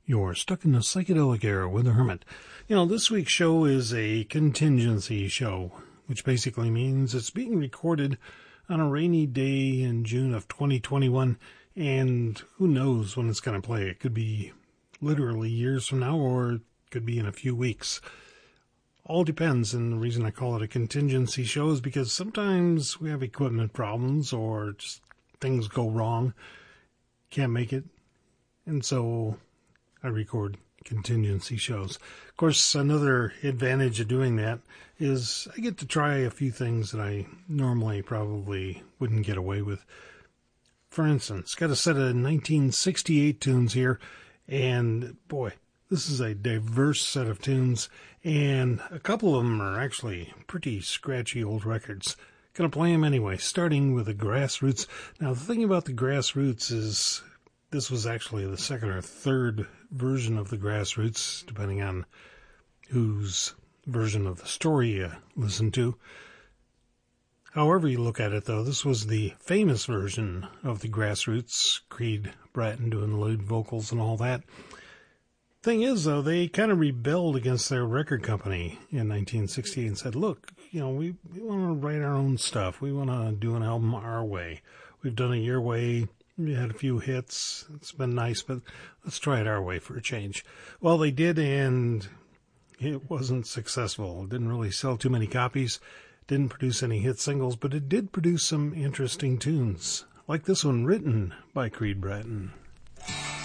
You're stuck in the psychedelic era with the Hermit. This week's show is a contingency show, which basically means it's being recorded on a rainy day in June of 2021, and who knows when it's going to play. It could be literally years from now, or it could be in a few weeks. All depends, and the reason I call it a contingency show is because sometimes we have equipment problems or just things go wrong, can't make it, and so I record contingency shows. Of course, another advantage of doing that is I get to try a few things that I normally probably wouldn't get away with. For instance, got a set of 1968 tunes here, and boy, this is a diverse set of tunes, and a couple of them are actually pretty scratchy old records. Gonna play them anyway, starting with the Grassroots. Now, the thing about the Grassroots is this was actually the second or third version of the Grassroots, depending on whose version of the story you listen to. However you look at it, though, this was the famous version of the Grassroots, Creed Bratton doing the lead vocals and all that. Thing is, though, they kind of rebelled against their record company in 1968 and said, look, we want to write our own stuff. We want to do an album our way. We've done it your way. We had a few hits. It's been nice, but let's try it our way for a change. Well, they did, and it wasn't successful. It didn't really sell too many copies. Didn't produce any hit singles, but it did produce some interesting tunes, like this one written by Creed Bratton.